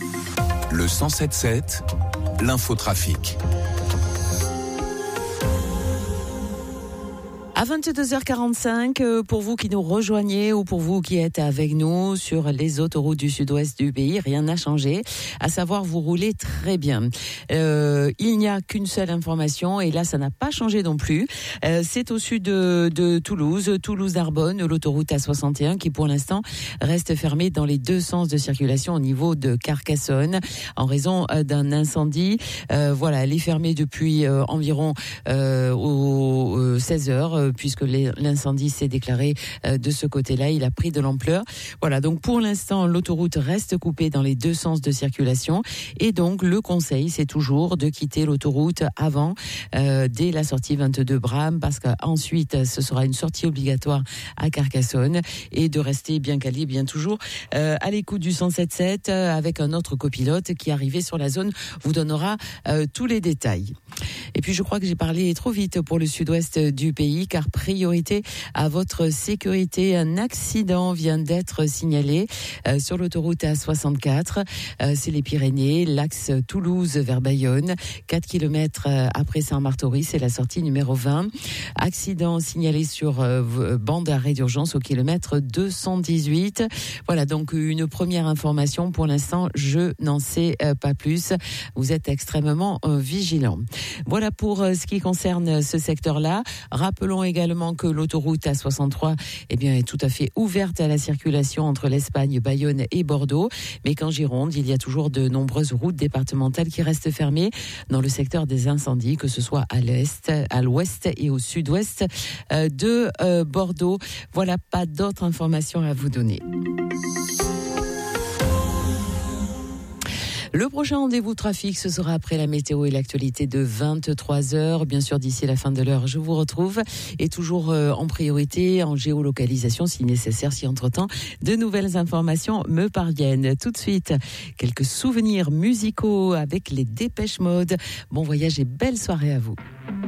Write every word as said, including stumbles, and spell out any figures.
Le cent sept sept, l'infotrafic. À vingt-deux heures quarante-cinq, pour vous qui nous rejoignez ou pour vous qui êtes avec nous sur les autoroutes du sud-ouest du pays, rien n'a changé. À savoir, vous roulez très bien. Euh, il n'y a qu'une seule information et là, ça n'a pas changé non plus. Euh, c'est au sud de, de Toulouse, Toulouse-Narbonne, l'autoroute A soixante et un qui pour l'instant reste fermée dans les deux sens de circulation au niveau de Carcassonne en raison d'un incendie. Euh, voilà, elle est fermée depuis euh, environ euh, aux, euh, seize heures. Euh, puisque l'incendie s'est déclaré de ce côté-là, il a pris de l'ampleur. Voilà, donc pour l'instant, l'autoroute reste coupée dans les deux sens de circulation et donc le conseil, c'est toujours de quitter l'autoroute avant, euh, dès la sortie vingt-deux Bram, parce qu'ensuite, ce sera une sortie obligatoire à Carcassonne et de rester bien calé, bien toujours euh, à l'écoute du cent sept sept euh, avec un autre copilote qui, arrivé sur la zone, vous donnera euh, tous les détails. Et puis, je crois que j'ai parlé trop vite pour le sud-ouest du pays, car priorité à votre sécurité. Un accident vient d'être signalé euh, sur l'autoroute A soixante-quatre. Euh, c'est les Pyrénées, l'axe Toulouse vers Bayonne. quatre kilomètres après Saint-Martory, c'est la sortie numéro vingt. Accident signalé sur euh, bande d'arrêt d'urgence au kilomètre deux cent dix-huit. Voilà, donc une première information. Pour l'instant, je n'en sais euh, pas plus. Vous êtes extrêmement euh, vigilants. Voilà pour euh, ce qui concerne ce secteur-là. Rappelons également que l'autoroute A soixante-trois eh bien, est tout à fait ouverte à la circulation entre l'Espagne, Bayonne et Bordeaux. Mais qu'en Gironde, il y a toujours de nombreuses routes départementales qui restent fermées dans le secteur des incendies, que ce soit à l'est, à l'ouest et au sud-ouest de Bordeaux. Voilà, pas d'autres informations à vous donner. Le prochain rendez-vous trafic, ce sera après la météo et l'actualité de vingt-trois heures. Bien sûr, d'ici la fin de l'heure, je vous retrouve. Et toujours euh, en priorité, en géolocalisation, si nécessaire, si entre-temps, de nouvelles informations me parviennent. Tout de suite, quelques souvenirs musicaux avec les Dépêche Mode. Bon voyage et belle soirée à vous.